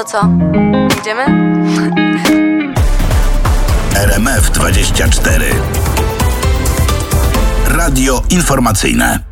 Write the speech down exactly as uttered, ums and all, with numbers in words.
co? Idziemy? R M F dwadzieścia cztery. Radio informacyjne.